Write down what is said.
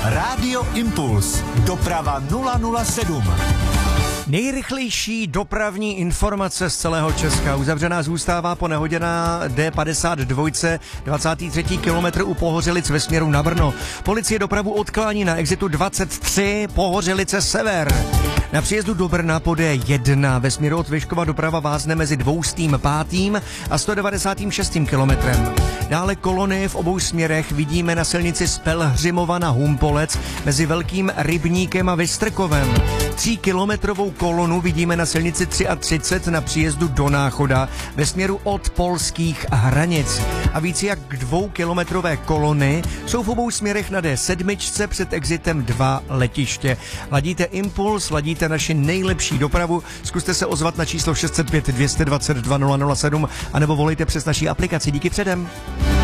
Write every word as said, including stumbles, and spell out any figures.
Rádio Impuls. Doprava nula nula sedm. Nejrychlejší dopravní informace z celého Česka. Uzavřená zůstává po nehodě na D padesát dva, dvacátý třetí kilometr u Pohořelic ve směru na Brno. Policie dopravu odklání na exitu dvacet tři Pohořelice sever. Na příjezdu do Brna po D jedna ve směru od Vyškova doprava vázne mezi dvoustým pátým a sto devadesátým šestým kilometrem. Dále kolony v obou směrech vidíme na silnici z Pelhřimova na Humpolec mezi Velkým Rybníkem a Vystrkovem. Tříkilometrovou kolonu vidíme na silnici třicet tři na příjezdu do Náchoda ve směru od polských hranic. A víc jak dvoukilometrové kolony jsou v obou směrech na D sedm před exitem dva letiště. Ladíte Impuls, ladíte naši nejlepší dopravu, zkuste se ozvat na číslo šest set pět, dvě dvacet dva, nula nula sedm anebo volejte přes naší aplikaci. Díky předem.